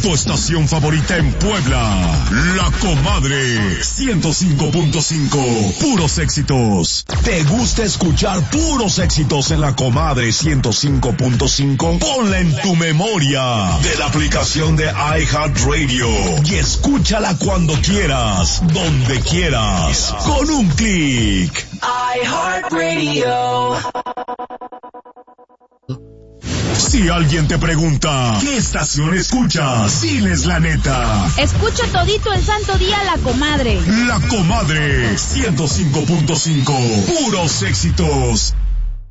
Tu estación favorita en Puebla. La Comadre 105.5. Puros éxitos. ¿Te gusta escuchar puros éxitos en La Comadre 105.5? Ponla en tu memoria de la aplicación de iHeartRadio y escúchala cuando quieras, donde quieras, con un clic. iHeartRadio. Si alguien te pregunta, ¿qué estación escuchas? Diles la neta. Escucho todito el santo día La Comadre. La Comadre 105.5. Puros éxitos.